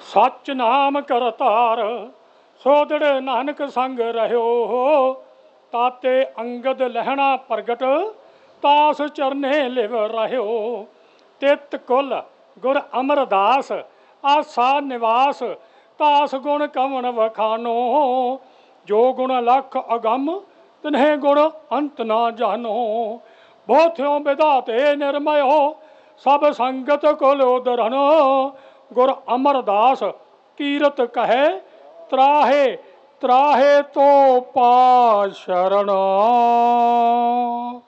सच नाम करतार सोदड़ नानक संग रह्यो ताते अंगद लहना प्रगट तास चरने लिव रह्यो तित कुल गुर अमरदास आसा निवास तास गुण कवन वखानो जो गुण लख अगम तिन्हें गुण अंत ना जानो बहुत्यों विधाते निर्मयो सब संगत कुल उदरन गुर अमरदास कीरत कहे त्राहे त्राहे तो पा शरण।